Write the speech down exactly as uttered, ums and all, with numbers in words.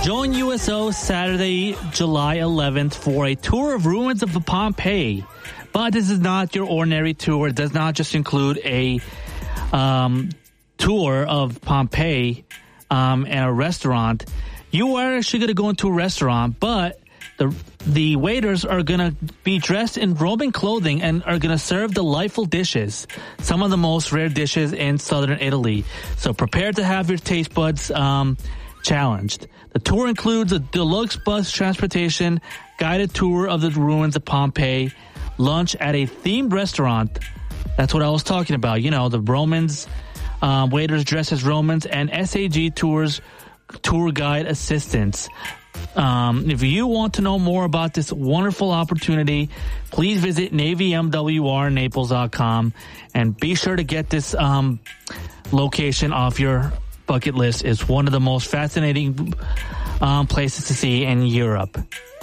Join U S O Saturday, July eleventh for a tour of ruins of Pompeii. But this is not your ordinary tour. It does not just include a um, tour of Pompeii um, and a restaurant. You are actually going to go into a restaurant, but the the waiters are going to be dressed in Roman clothing and are going to serve delightful dishes, some of the most rare dishes in southern Italy. So prepare to have your taste buds um, challenged. The tour includes a deluxe bus transportation, guided tour of the ruins of Pompeii, lunch at a themed restaurant. That's what I was talking about. You know, the Romans, um, waiters dressed as Romans, and S A G Tours tour guide assistance. Um, if you want to know more about this wonderful opportunity, please visit Navy M W R Naples dot com and be sure to get this um, location off your bucket list. It's one of the most fascinating um, places to see in Europe.